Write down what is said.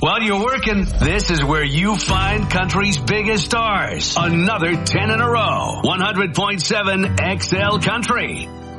While you're working, this is where you find country's biggest stars. Another 10 in a row. 100.7 XL Country.